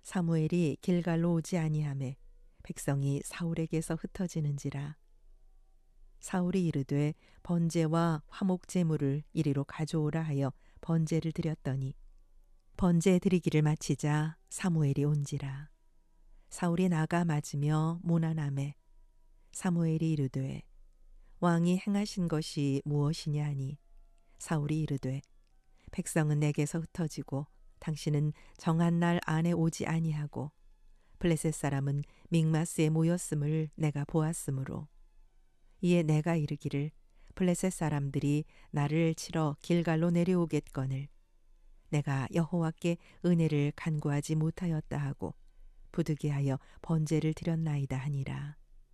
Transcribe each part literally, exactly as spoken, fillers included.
사무엘이 길갈로 오지 아니하매 백성이 사울에게서 흩어지는지라. 사울이 이르되 번제와 화목 제물을 이리로 가져오라 하여 번제를 드렸더니 번제 드리기를 마치자 사무엘이 온지라. 사울이 나가 맞으며 모난하매 사무엘이 이르되 왕이 행하신 것이 무엇이냐 하니 사울이 이르되 백성은 내게서 흩어지고 당신은 정한 날 안에 오지 아니하고 블레셋 사람은 믹마스에 모였음을 내가 보았으므로 이에 내가 이르기를 블레셋 사람들이 나를 치러 길갈로 내려오겠거늘 내가 여호와께 은혜를 간구하지 못하였다 하고 부득이하여 번제를 드렸나이다 하니라.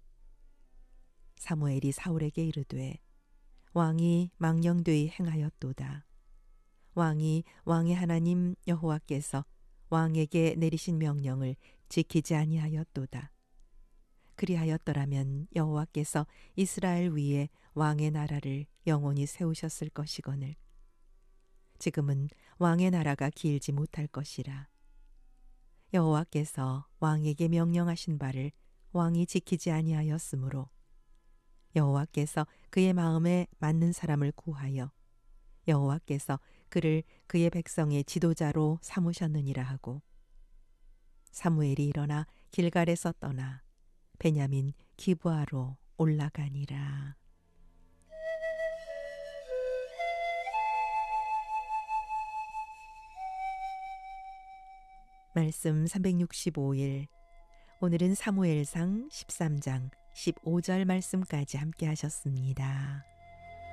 사무엘이 사울에게 이르되 왕이 망령되이 행하였도다. 왕이 왕의 하나님 여호와께서 왕에게 내리신 명령을 지키지 아니하였도다. 그리하였더라면 여호와께서 이스라엘 위에 왕의 나라를 영원히 세우셨을 것이거늘 지금은 왕의 나라가 길지 못할 것이라. 여호와께서 왕에게 명령하신 바를 왕이 지키지 아니하였으므로 여호와께서 그의 마음에 맞는 사람을 구하여 여호와께서 그를 그의 백성의 지도자로 삼으셨느니라 하고 사무엘이 일어나 길갈에서 떠나 베냐민 기브아로 올라가니라. 말씀 삼백육십오 일. 오늘은 사무엘상 십삼 장 십오 절 말씀까지 함께 하셨습니다.